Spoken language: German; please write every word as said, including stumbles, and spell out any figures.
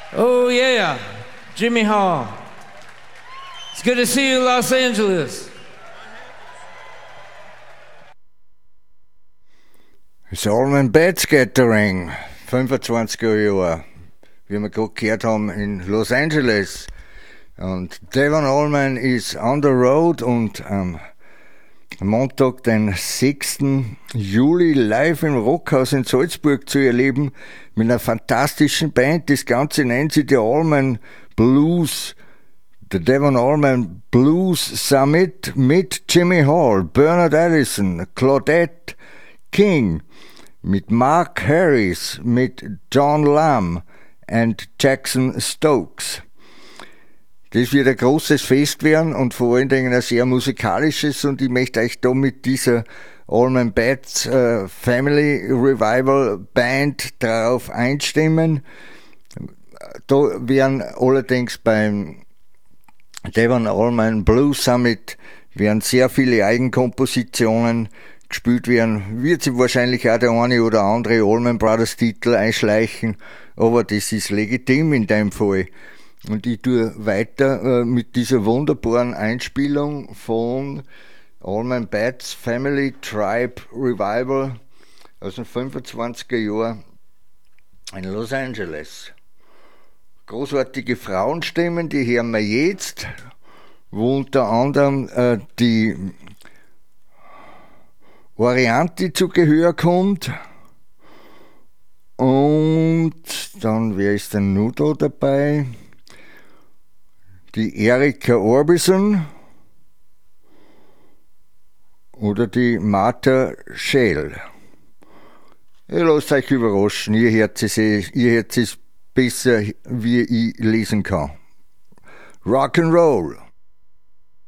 Oh yeah, Jimmy Hall. It's good to see you in Los Angeles. Das Allman Bats Gathering, fünfundzwanziger Jahre, wie wir gerade gehört haben, in Los Angeles. Und Devon Allman ist on the road und am Montag, den sechsten Juli, live im Rockhaus in Salzburg zu erleben mit einer fantastischen Band. Das Ganze nennt sich der Allman Blues, der Devon Allman Blues Summit mit Jimmy Hall, Bernard Allison, Claudette King, mit Mark Harris, mit John Lamb und Jackson Stokes. Das wird ein großes Fest werden und vor allen Dingen ein sehr musikalisches, und ich möchte euch da mit dieser Allman Bats äh, Family Revival Band darauf einstimmen. Da werden allerdings beim Devon Allman Blues Summit werden sehr viele Eigenkompositionen gespielt werden. Wird sich wahrscheinlich auch der eine oder andere Allman Brothers Titel einschleichen, aber das ist legitim in dem Fall. Und ich tue weiter äh, mit dieser wunderbaren Einspielung von Allman Bats Family Tribe Revival aus den fünfundzwanziger Jahren in Los Angeles. Großartige Frauenstimmen, die hören wir jetzt, wo unter anderem äh, die Orianti zu Gehör kommt. Und dann, wer ist denn noch da dabei? Die Erika Orbison oder die Martha Schell. Ihr lasst euch überraschen, ihr hört es, ihr hört es besser, wie ich lesen kann. Rock'n'Roll.